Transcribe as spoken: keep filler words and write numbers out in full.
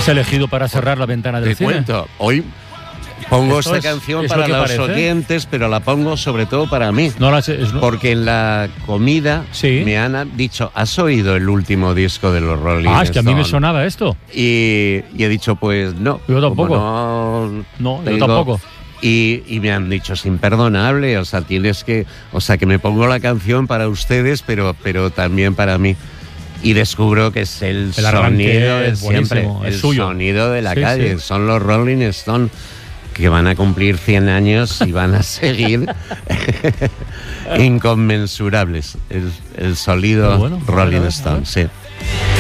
has elegido para cerrar la ventana del Te cine? cuento, hoy pongo Esto esta es- canción es para lo que los parece. oyentes, pero la pongo sobre todo para mí. No la sé, es- no- Porque en la comida Sí. me han dicho, ¿has oído el último disco de los Rolling Ah, es que a mí me Stones? sonaba esto. Y, y he dicho, pues no. Yo tampoco. como no, No, yo digo, tampoco. Y, y me han dicho, es imperdonable, o sea, tienes que, o sea, que me pongo la canción para ustedes, pero, pero también para mí. Y descubro que es el, El arranque sonido de es siempre, buenísimo, es el suyo. sonido de la Sí, calle, sí. son los Rolling Stones que van a cumplir cien años y van a seguir inconmensurables. El, el sonido Muy bueno, a ver, a Rolling ver, a Stone, ver. sí.